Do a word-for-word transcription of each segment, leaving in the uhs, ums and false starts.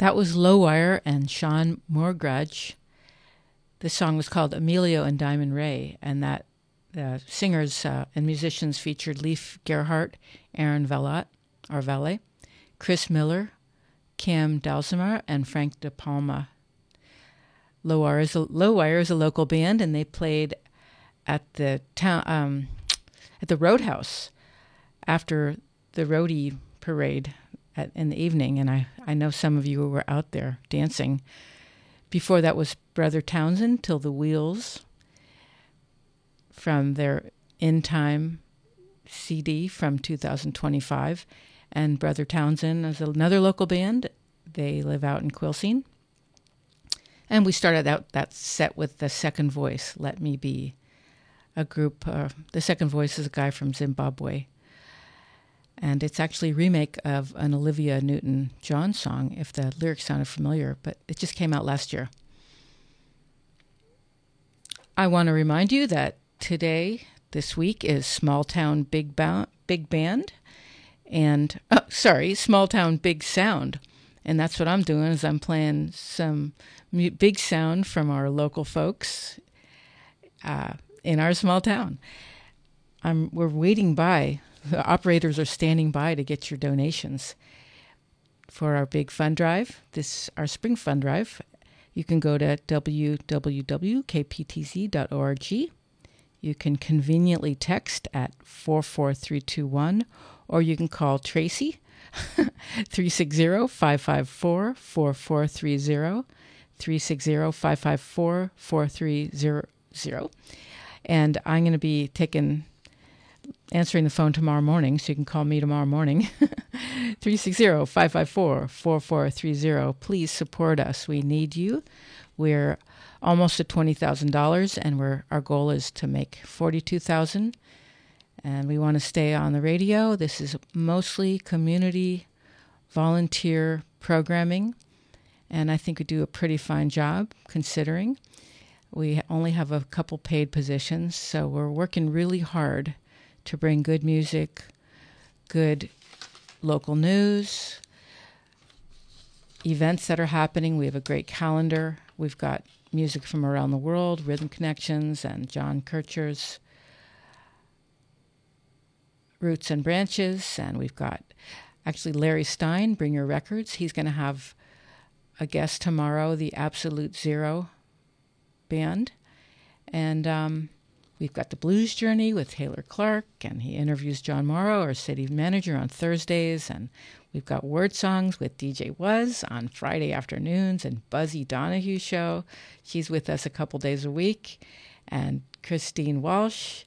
That was Lowwire and Sean Morgrudge. This song was called Emilio and Diamond Ray, and that the singers uh, and musicians featured Leif Gerhardt, Aaron Vallat, or Valet, Chris Miller, Cam Dalzamar, and Frank De Palma. Lowwire is a, Lowwire is a local band, and they played at the town um, at the Roadhouse after the Roadie parade at, in the evening, and I, I know some of you were out there dancing. Before that was Brother Townsend, Till the Wheels, from their In Time C D from two thousand twenty-five. And Brother Townsend is another local band. They live out in Quilcene. And we started out that set with The Second Voice, Let Me Be, a group. Uh, the Second Voice is a guy from Zimbabwe. And it's actually a remake of an Olivia Newton-John song, if the lyrics sounded familiar, but it just came out last year. I want to remind you that today, this week, is Small Town Big, ba- Big Band, and, oh, sorry, Small Town Big Sound. And that's what I'm doing, is I'm playing some mu- big sound from our local folks uh, in our small town. I'm, we're waiting by. The operators are standing by to get your donations for our big fund drive, this our spring fund drive. You can go to w w w dot k p t z dot org. You can conveniently text at four four three two one, or you can call Tracy, three six zero, five five four, four four three zero, three six zero, five five four, four three zero zero. And I'm going to be taking... answering the phone tomorrow morning, so you can call me tomorrow morning, three six zero, five five four, four four three zero. Please support us. We need you. We're almost at twenty thousand dollars, and we're our goal is to make forty-two thousand dollars, and we want to stay on the radio. This is mostly community volunteer programming, and I think we do a pretty fine job considering. We only have a couple paid positions, so we're working really hard to bring good music, good local news, events that are happening. We have a great calendar. We've got music from around the world, Rhythm Connections and John Kircher's Roots and Branches. And we've got actually Larry Stein, Bring Your Records. He's going to have a guest tomorrow, the Absolute Zero Band. And um, we've got the Blues Journey with Taylor Clark, and he interviews John Morrow, our city manager, on Thursdays. And we've got Word Songs with D J Was on Friday afternoons, and Buzzy Donahue Show. She's with us a couple days a week. And Christine Walsh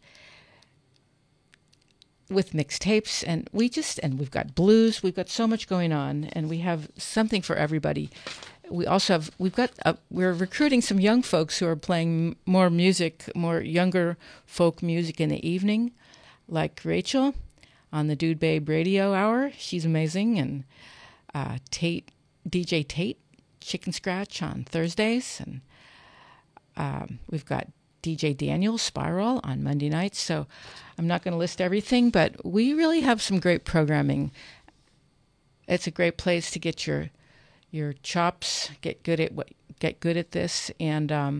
with mixtapes. And we just, and we've got blues. We've got so much going on, and we have something for everybody. We also have, we've got, uh, we're recruiting some young folks who are playing more music, more younger folk music in the evening, like Rachel on the Dude Babe Radio Hour. She's amazing. And uh, Tate, D J Tate, Chicken Scratch on Thursdays. And um, we've got D J Daniel Spiral on Monday nights. So I'm not going to list everything, but we really have some great programming. It's a great place to get your your chops, get good at what, get good at this, and um,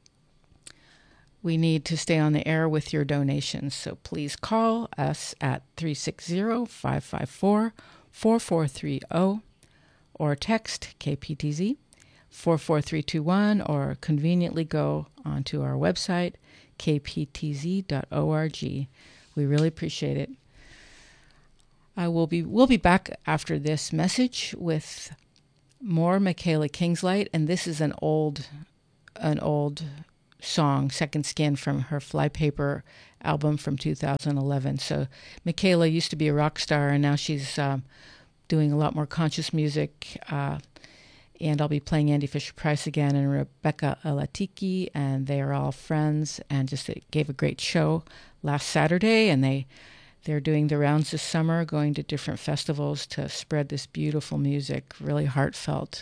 we need to stay on the air with your donations. So please call us at three six zero, five five four, four four three zero, or text K P T Z four four three two one, or conveniently go onto our website, k p t z dot org. We really appreciate it. I will be we'll be back after this message with more Michaela Kingslight, and this is an old an old song, Second Skin, from her Flypaper album from two thousand eleven. So Michaela used to be a rock star, and now she's um, doing a lot more conscious music. Uh, and I'll be playing Andy Fisher-Price again and Rebecca Alatiki, and they are all friends, and just gave a great show last Saturday, and they They're doing the rounds this summer, going to different festivals to spread this beautiful music, really heartfelt.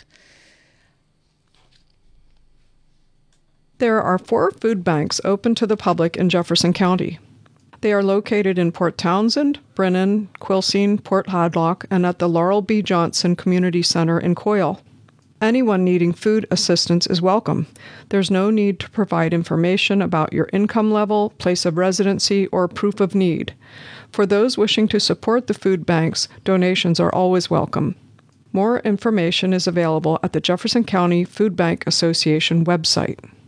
There are four food banks open to the public in Jefferson County. They are located in Port Townsend, Brennan, Quilcene, Port Hadlock, and at the Laurel B. Johnson Community Center in Coyle. Anyone needing food assistance is welcome. There's no need to provide information about your income level, place of residency, or proof of need. For those wishing to support the food banks, donations are always welcome. More information is available at the Jefferson County Food Bank Association website.